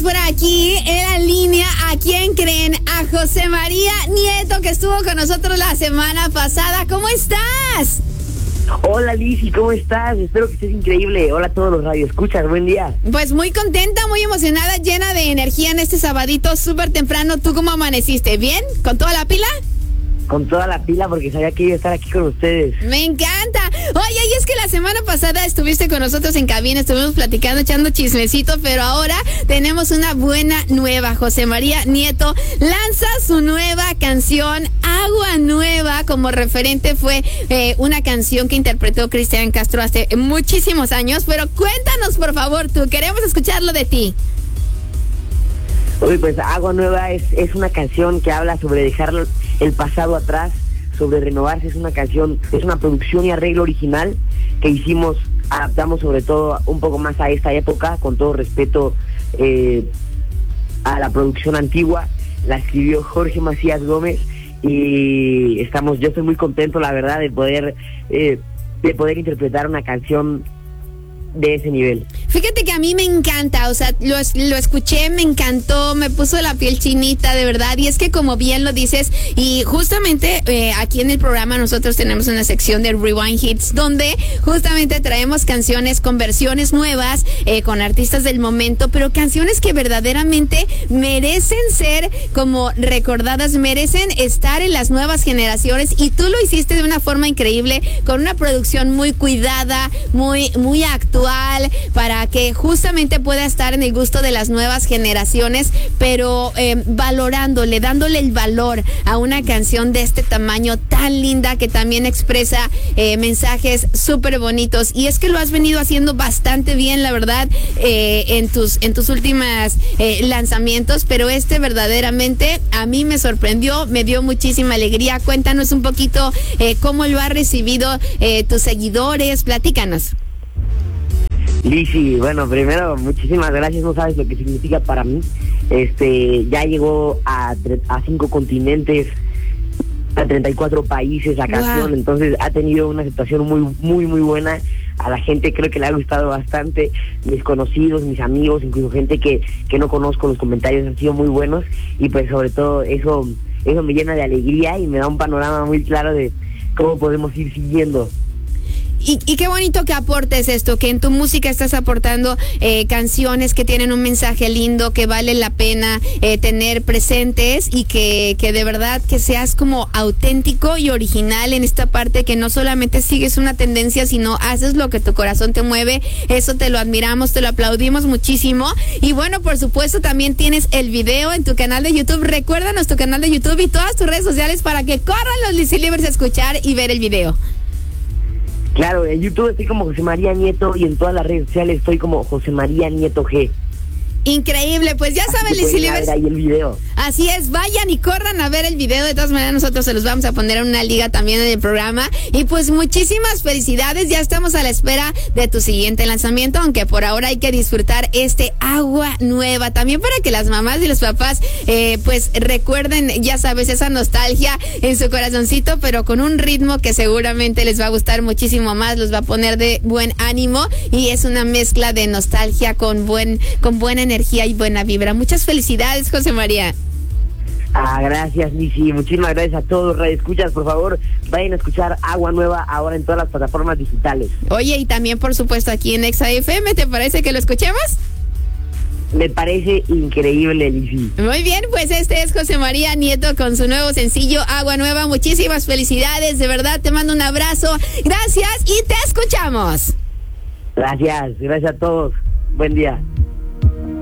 por aquí en la línea. ¿A quién creen? A José María Nieto, que estuvo con nosotros la semana pasada. ¿Cómo estás? Hola Lizzy, ¿cómo estás? Espero que estés increíble. Hola a todos los radioescuchas, buen día. Pues muy contenta, muy emocionada, llena de energía en este sabadito súper temprano. ¿Tú cómo amaneciste? ¿Bien? ¿Con toda la pila? Con toda la pila porque sabía que iba a estar aquí con ustedes. Me encanta. Oye, y es que la semana pasada estuviste con nosotros en cabina, estuvimos platicando, echando chismecito, pero ahora tenemos una buena nueva. José María Nieto lanza su nueva canción, Agua Nueva. Como referente fue una canción que interpretó Cristian Castro hace muchísimos años, pero cuéntanos por favor, tú queremos escucharlo de ti. Uy, pues Agua Nueva es una canción que habla sobre dejar el pasado atrás, sobre renovarse. Es una canción, es una producción y arreglo original que hicimos, adaptamos sobre todo un poco más a esta época, con todo respeto a la producción antigua. La escribió Jorge Macías Gómez y yo estoy muy contento, la verdad, de poder interpretar una canción de ese nivel. Fíjate que a mí me encanta, o sea, lo escuché, me encantó, me puso la piel chinita, de verdad, y es que como bien lo dices, y justamente aquí en el programa nosotros tenemos una sección de Rewind Hits, donde justamente traemos canciones con versiones nuevas, con artistas del momento, pero canciones que verdaderamente merecen ser como recordadas, merecen estar en las nuevas generaciones, y tú lo hiciste de una forma increíble, con una producción muy cuidada, muy actual, para que justamente pueda estar en el gusto de las nuevas generaciones, pero valorándole, dándole el valor a una canción de este tamaño tan linda, que también expresa mensajes súper bonitos. Y es que lo has venido haciendo bastante bien, la verdad, en tus últimas lanzamientos, pero verdaderamente a mí me sorprendió, me dio muchísima alegría. Cuéntanos un poquito cómo lo ha recibido tus seguidores, platícanos. Lizzy, bueno, primero, muchísimas gracias, no sabes lo que significa para mí. Ya llegó a 5 continentes, a 34 países la canción. Wow. Entonces ha tenido una aceptación muy buena. A la gente creo que le ha gustado bastante. Mis conocidos, mis amigos, incluso gente que no conozco, los comentarios han sido muy buenos. Y pues sobre todo eso me llena de alegría y me da un panorama muy claro de cómo podemos ir siguiendo. Y qué bonito que aportes esto, que en tu música estás aportando canciones que tienen un mensaje lindo, que vale la pena tener presentes, y que de verdad que seas como auténtico y original en esta parte, que no solamente sigues una tendencia, sino haces lo que tu corazón te mueve. Eso te lo admiramos, te lo aplaudimos muchísimo. Y bueno, por supuesto también tienes el video en tu canal de YouTube. Recuérdanos tu canal de YouTube y todas tus redes sociales para que corran los Lizzy Livers a escuchar y ver el video. Claro, en YouTube estoy como José María Nieto y en todas las redes sociales estoy como José María Nieto G. Increíble, pues ya saben, Lizzy Livers. Ahí el video. Así es, vayan y corran a ver el video. De todas maneras, nosotros se los vamos a poner en una liga también en el programa. Y pues muchísimas felicidades, ya estamos a la espera de tu siguiente lanzamiento, aunque por ahora hay que disfrutar Agua Nueva. También para que las mamás y los papás pues recuerden, ya sabes, esa nostalgia en su corazoncito, pero con un ritmo que seguramente les va a gustar muchísimo más, los va a poner de buen ánimo, y es una mezcla de nostalgia con buena energía y buena vibra. Muchas felicidades, José María. Gracias, Lizzy. Muchísimas gracias a todos los radioescuchas. Por favor, vayan a escuchar Agua Nueva ahora en todas las plataformas digitales. Oye, y también, por supuesto, aquí en Exa FM, ¿te parece que lo escuchemos? Me parece increíble, Lizzy. Muy bien, pues este es José María Nieto con su nuevo sencillo, Agua Nueva. Muchísimas felicidades, de verdad, te mando un abrazo. Gracias y te escuchamos. Gracias a todos. Buen día.